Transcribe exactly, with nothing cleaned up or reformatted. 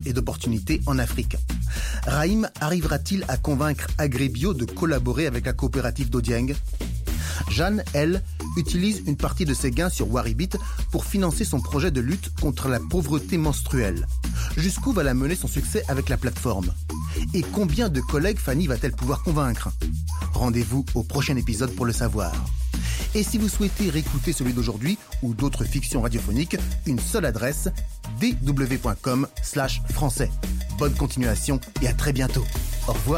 et d'opportunités en Afrique. Raïm arrivera-t-il à convaincre Agribio de collaborer avec la coopérative d'Odieng ? Jeanne, elle, utilise une partie de ses gains sur Waribit pour financer son projet de lutte contre la pauvreté menstruelle. Jusqu'où va la mener son succès avec la plateforme ? Et combien de collègues Fanny va-t-elle pouvoir convaincre ? Rendez-vous au prochain épisode pour le savoir. Et si vous souhaitez réécouter celui d'aujourd'hui ou d'autres fictions radiophoniques, une seule adresse, d w point com slash français. Bonne continuation et à très bientôt. Au revoir.